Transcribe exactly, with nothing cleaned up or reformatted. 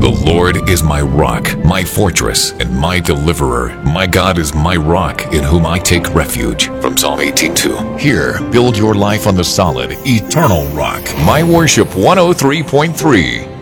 The Lord is my rock, my fortress, and my deliverer. My God is my rock, in whom I take refuge. From Psalm eighteen two. Here, build your life on the solid, eternal rock. My Worship one oh three point three.